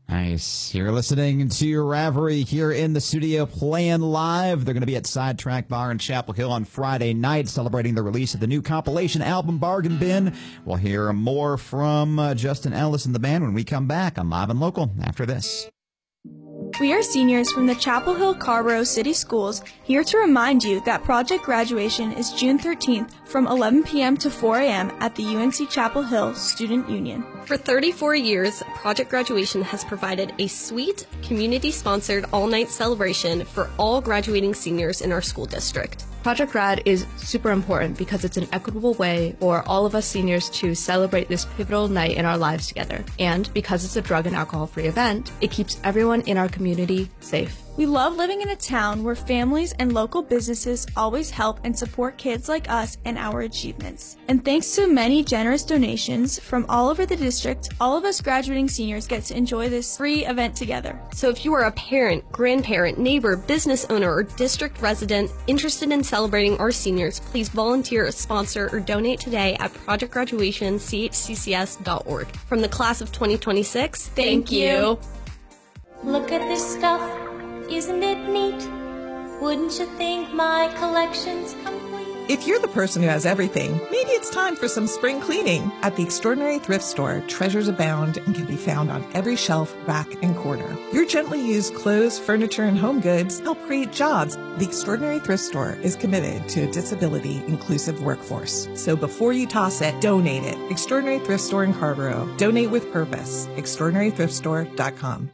Nice. You're listening to Ravery here in the studio playing live. They're going to be at Sidetrack Bar in Chapel Hill on Friday night celebrating the release of the new compilation album Bargain Bin. We'll hear more from Justin Ellis and the band when we come back on Live and Local after this. We are seniors from the Chapel Hill Carrboro City Schools here to remind you that project graduation is June 13th from 11 p.m. to 4 a.m. at the UNC Chapel Hill Student Union. For 34 years, Project Graduation has provided a sweet, community-sponsored all-night celebration for all graduating seniors in our school district. Project Grad is super important because it's an equitable way for all of us seniors to celebrate this pivotal night in our lives together. And because it's a drug and alcohol-free event, it keeps everyone in our community safe. We love living in a town where families and local businesses always help and support kids like us and our achievements. And thanks to many generous donations from all over the district, all of us graduating seniors get to enjoy this free event together. So if you are a parent, grandparent, neighbor, business owner, or district resident interested in celebrating our seniors, please volunteer, sponsor, or donate today at projectgraduationchccs.org. From the class of 2026, thank you. Look at this stuff. Isn't it neat? Wouldn't you think my collection's complete? If you're the person who has everything, maybe it's time for some spring cleaning. At the Extraordinary Thrift Store, treasures abound and can be found on every shelf, rack, and corner. Your gently used clothes, furniture, and home goods help create jobs. The Extraordinary Thrift Store is committed to a disability-inclusive workforce. So before you toss it, donate it. Extraordinary Thrift Store in Carrboro. Donate with purpose. ExtraordinaryThriftStore.com.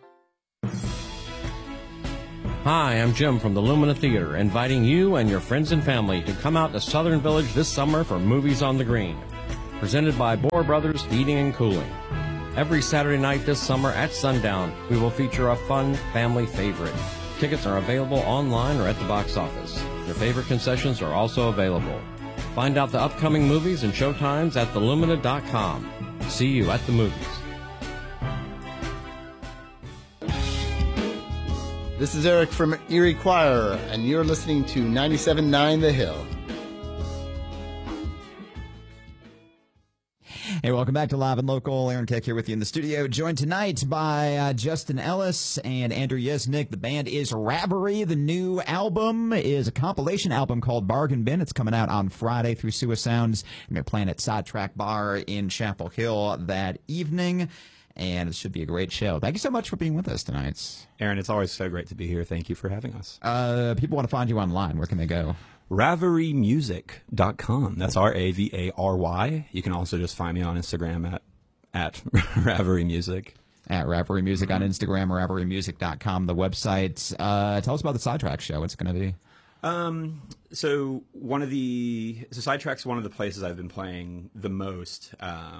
Hi, I'm Jim from the Lumina Theater, inviting you and your friends and family to come out to Southern Village this summer for Movies on the Green. Presented by Bohr Brothers Heating and Cooling. Every Saturday night this summer at sundown, we will feature a fun family favorite. Tickets are available online or at the box office. Your favorite concessions are also available. Find out the upcoming movies and showtimes at thelumina.com. See you at the movies. This is Eric from Erie Choir, and you're listening to 97.9 The Hill. Hey, welcome back to Live and Local. Aaron Keck here with you in the studio, joined tonight by Justin Ellis and Andrew Yesnick. The band is Ravery. The new album is a compilation album called Bargain Bin. It's coming out on Friday through Sua Sounds. And they're playing at Sidetrack Bar in Chapel Hill that evening. And it should be a great show. Thank you so much for being with us tonight. Aaron, it's always so great to be here. Thank you for having us. People want to find you online. Where can they go? RaveryMusic.com. That's RAVARY. You can also just find me on Instagram at RaveryMusic. At Ravery Music on Instagram or RaveryMusic.com, the website. Tell us about the Sidetrack show. What's it going to be? So Sidetrack's one of the places I've been playing the most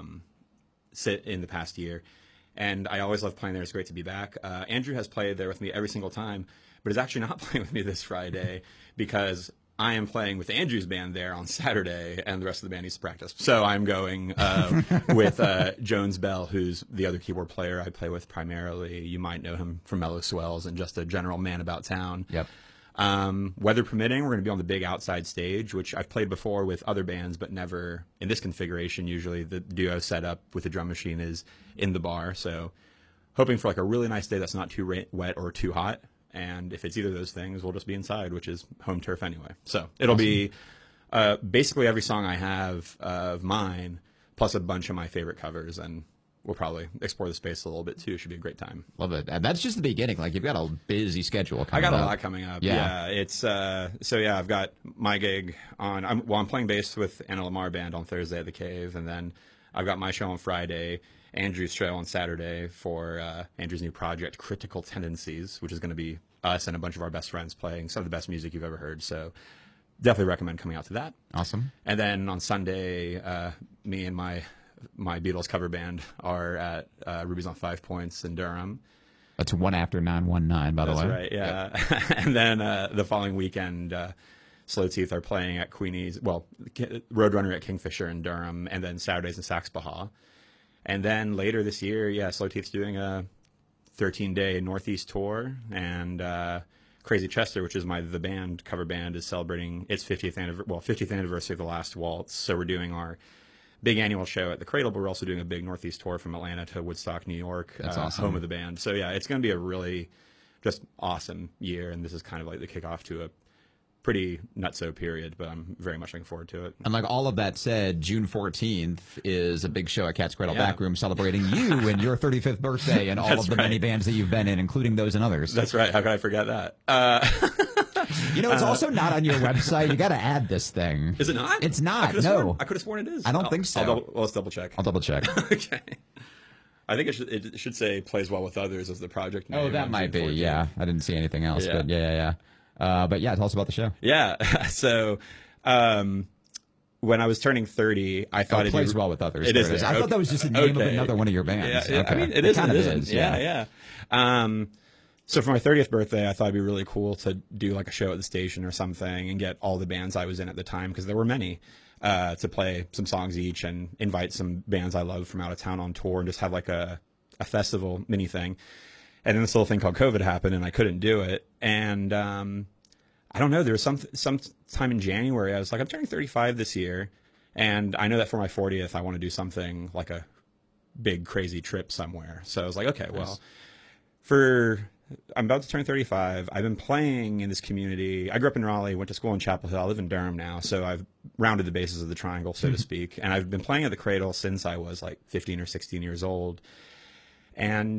in the past year, and I always love playing there. It's great to be back. Andrew has played there with me every single time, but is actually not playing with me this Friday because I am playing with Andrew's band there on Saturday, and the rest of the band needs to practice. So I'm going with Jones Bell, who's the other keyboard player I play with primarily. You might know him from Mellow Swells and just a general man about town. Yep. Weather permitting, we're going to be on the big outside stage, which I've played before with other bands, but never in this configuration. Usually the duo setup with the drum machine is in the bar. So hoping for like a really nice day that's not too wet or too hot. And if it's either of those things, we'll just be inside, which is home turf anyway. So it'll be basically every song I have of mine, plus a bunch of my favorite covers, and we'll probably explore the space a little bit too. It should be a great time. Love it. And that's just the beginning. Like, you've got a busy schedule coming up. I got a lot coming up. Yeah. It's I've got my gig on. I'm playing bass with Anna Lamar Band on Thursday at the Cave, and then I've got my show on Friday, Andrew's show on Saturday for Andrew's new project, Critical Tendencies, which is going to be us and a bunch of our best friends playing some of the best music you've ever heard. So definitely recommend coming out to that. Awesome. And then on Sunday, me and my Beatles cover band are at Ruby's on 5 Points in Durham. That's one after 919, by the way. That's right, yeah. Yep. And then the following weekend, Slow Teeth are playing at Queenie's, Roadrunner at Kingfisher in Durham, and then Saturdays in Sax Baja. And then later this year, Slow Teeth's doing a 13-day Northeast tour, and Crazy Chester, which is the cover band, is celebrating its 50th anniversary of The Last Waltz. So we're doing our big annual show at the Cradle, but we're also doing a big Northeast tour from Atlanta to Woodstock, New York. That's awesome. Home of the band. So yeah, it's going to be a really just awesome year, and this is kind of like the kickoff to a pretty nutso period, but I'm very much looking forward to it. And like all of that said, June 14th is a big show at Cat's Cradle Backroom celebrating you and your 35th birthday and all of the many bands that you've been in, including those and others. That's right. How could I forget that? You know, it's also not on your website. You got to add this thing. Is it not? It's not. No. I could have sworn it is. I don't think so. Let's double check. I'll double check. Okay. I think it should say Plays Well with Others as the project name. Oh, that might be. Yeah. I didn't see anything else, but yeah. But yeah, tell us about the show. Yeah. So, when I was turning 30, I thought it plays well with others. It is. I thought that was just the name of another one of your bands. Yeah, okay. I mean, it is. Kind it of is. Yeah. So for my 30th birthday, I thought it'd be really cool to do like a show at the station or something and get all the bands I was in at the time, because there were many, to play some songs each and invite some bands I love from out of town on tour and just have like a festival mini thing. And then this little thing called COVID happened and I couldn't do it. And I don't know, there was some time in January I was like, I'm turning 35 this year, and I know that for my 40th I want to do something like a big crazy trip somewhere. So I was like, okay, well, I'm about to turn 35. I've been playing in this community. I grew up in Raleigh, went to school in Chapel Hill. I live in Durham now, so I've rounded the bases of the triangle, so to speak. And I've been playing at the Cradle since I was like 15 or 16 years old. And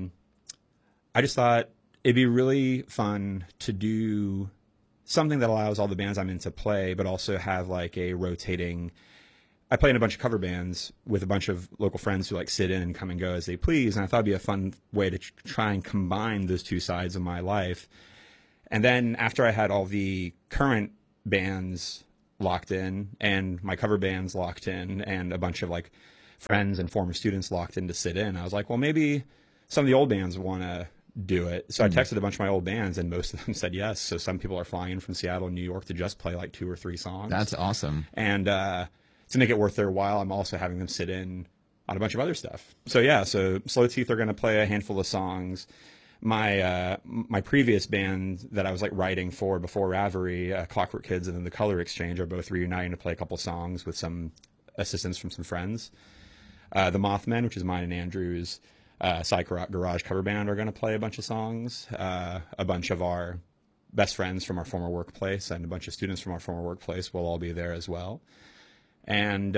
I just thought it'd be really fun to do something that allows all the bands I'm in to play, but also have like a rotating. I play in a bunch of cover bands with a bunch of local friends who like sit in and come and go as they please. And I thought it'd be a fun way to try and combine those two sides of my life. And then after I had all the current bands locked in and my cover bands locked in and a bunch of like friends and former students locked in to sit in, I was like, well, maybe some of the old bands want to do it. So I texted a bunch of my old bands and most of them said yes. So some people are flying in from Seattle and New York to just play like 2 or 3 songs. That's awesome. And, to make it worth their while, I'm also having them sit in on a bunch of other stuff. So yeah, so Slow Teeth are going to play a handful of songs. My previous band that I was like writing for before Ravery, Clockwork Kids and then The Color Exchange, are both reuniting to play a couple songs with some assistance from some friends. The Mothmen, which is mine and Andrew's Psych Garage cover band, are going to play a bunch of songs. A bunch of our best friends from our former workplace and a bunch of students from our former workplace will all be there as well. And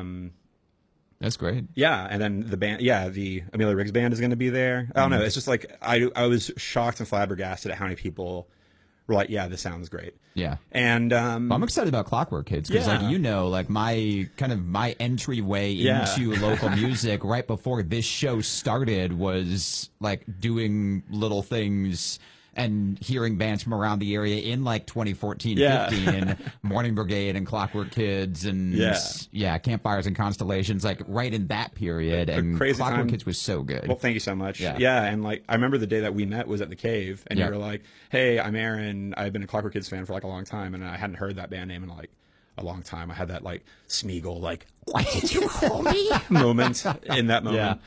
that's great. Yeah, and then the band, the Amelia Riggs band is going to be there. I don't know. It's just like I was shocked and flabbergasted at how many people were like, "Yeah, this sounds great." Yeah, and well, I'm excited about Clockwork Kids because, like my entryway into local music right before this show started was like doing little things and hearing bands from around the area in like 2014, 15, Morning Brigade and Clockwork Kids and Campfires and Constellations, like right in that period. And Clockwork Kids was so good. Well, thank you so much. Yeah, and like I remember the day that we met was at the Cave, and you were like, "Hey, I'm Aaron. I've been a Clockwork Kids fan for like a long time, and I hadn't heard that band name in like a long time." I had that like Smeagol, like, "What did you call me?" moment in that moment,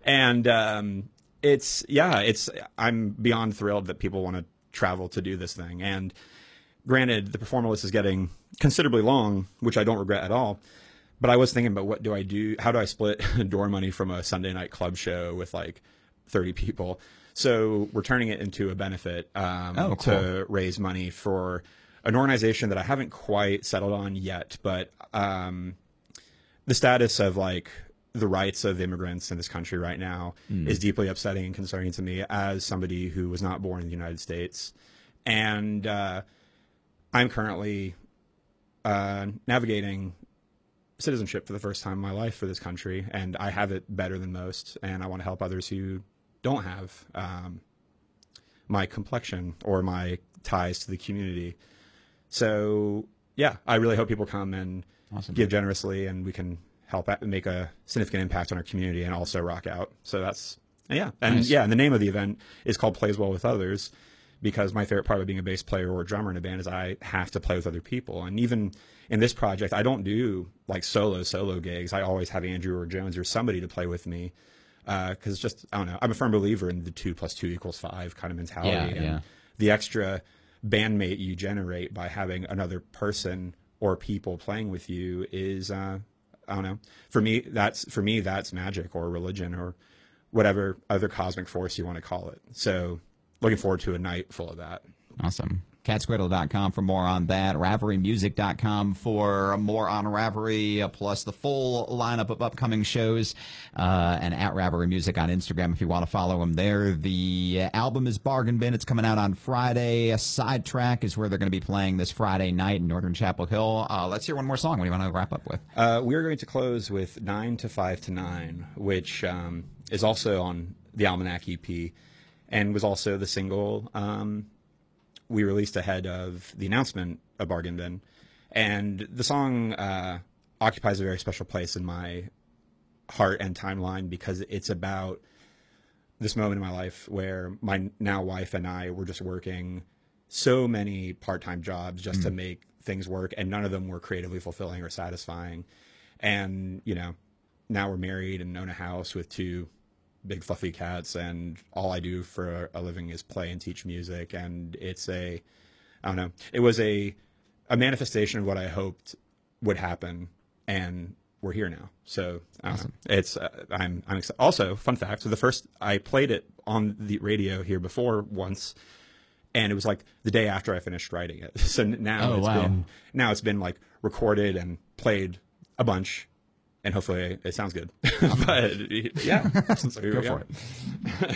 and I'm beyond thrilled that people want to travel to do this thing. And granted, the performer list is getting considerably long, which I don't regret at all. But I was thinking about what do I do? How do I split door money from a Sunday night club show with like 30 people? So we're turning it into a benefit to raise money for an organization that I haven't quite settled on yet. But the status of like the rights of immigrants in this country right now is deeply upsetting and concerning to me as somebody who was not born in the United States. And I'm currently navigating citizenship for the first time in my life for this country, and I have it better than most, and I want to help others who don't have my complexion or my ties to the community. So, yeah, I really hope people come and give generously, and we can help make a significant impact on our community and also rock out. So that's, and the name of the event is called Plays Well with Others, because my favorite part of being a bass player or a drummer in a band is I have to play with other people. And even in this project, I don't do like solo gigs. I always have Andrew or Jones or somebody to play with me. Cause it's just, I don't know, I'm a firm believer in the 2 + 2 = 5 kind of mentality. And the extra bandmate you generate by having another person or people playing with you is, I don't know. For me, that's magic or religion or whatever other cosmic force you want to call it. So looking forward to a night full of that. Awesome. Catscradle.com for more on that. RavelryMusic.com for more on Ravelry, plus the full lineup of upcoming shows, and at Ravelry Music on Instagram if you want to follow them there. The album is Bargain Bin. It's coming out on Friday. A Sidetrack is where they're going to be playing this Friday night in Northern Chapel Hill. Let's hear one more song. What do you want to wrap up with? We're going to close with 9 to 5 to 9, which is also on the Almanac EP and was also the single we released ahead of the announcement of Bargain Bin. And the song occupies a very special place in my heart and timeline because it's about this moment in my life where my now wife and I were just working so many part-time jobs just to make things work, and none of them were creatively fulfilling or satisfying. And, you know, now we're married and own a house with 2 big fluffy cats, and all I do for a living is play and teach music. And it's I don't know, it was a manifestation of what I hoped would happen, and we're here now. So I don't know. It's I'm excited. Also, fun fact: so I played it on the radio here before once, and it was like the day after I finished writing it. So now it's been like recorded and played a bunch. And hopefully it sounds good. But yeah, go for it.